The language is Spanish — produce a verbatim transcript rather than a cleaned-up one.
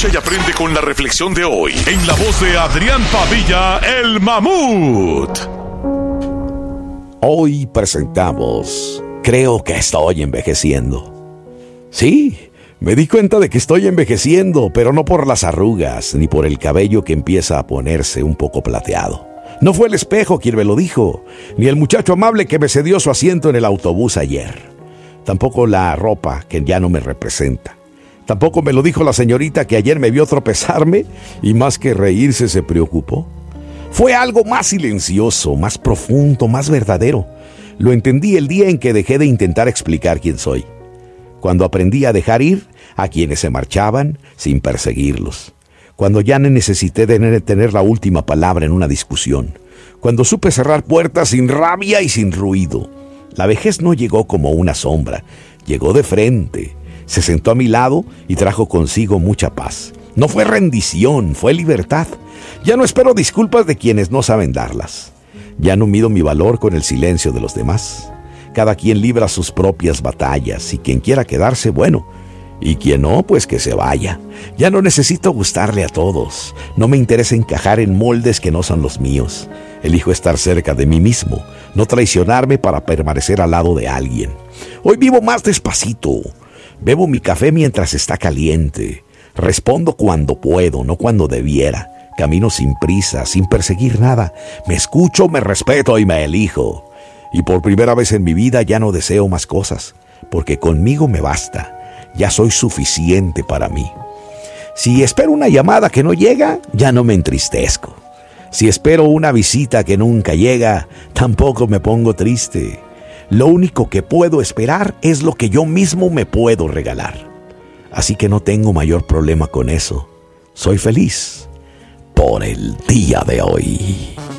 Escucha y aprende con la reflexión de hoy, en la voz de Adrián Padilla, el Mamut. Hoy presentamos Creo que estoy envejeciendo. Sí, me di cuenta de que estoy envejeciendo, pero no por las arrugas, ni por el cabello que empieza a ponerse un poco plateado. No fue el espejo quien me lo dijo, ni el muchacho amable que me cedió su asiento en el autobús ayer. Tampoco la ropa que ya no me representa. Tampoco me lo dijo la señorita que ayer me vio tropezarme y más que reírse se preocupó. Fue algo más silencioso, más profundo, más verdadero. Lo entendí el día en que dejé de intentar explicar quién soy. Cuando aprendí a dejar ir a quienes se marchaban sin perseguirlos. Cuando ya no necesité tener, tener la última palabra en una discusión. Cuando supe cerrar puertas sin rabia y sin ruido. La vejez no llegó como una sombra, llegó de frente. Se sentó a mi lado y trajo consigo mucha paz. No fue rendición, fue libertad. Ya no espero disculpas de quienes no saben darlas. Ya no mido mi valor con el silencio de los demás. Cada quien libra sus propias batallas y quien quiera quedarse, bueno. Y quien no, pues que se vaya. Ya no necesito gustarle a todos. No me interesa encajar en moldes que no son los míos. Elijo estar cerca de mí mismo, no traicionarme para permanecer al lado de alguien. Hoy vivo más despacito. Bebo mi café mientras está caliente. Respondo cuando puedo, no cuando debiera. Camino sin prisa, sin perseguir nada. Me escucho, me respeto y me elijo. Y por primera vez en mi vida ya no deseo más cosas, porque conmigo me basta. Ya soy suficiente para mí. Si espero una llamada que no llega, ya no me entristezco. Si espero una visita que nunca llega, tampoco me pongo triste. Lo único que puedo esperar es lo que yo mismo me puedo regalar. Así que no tengo mayor problema con eso. Soy feliz por el día de hoy.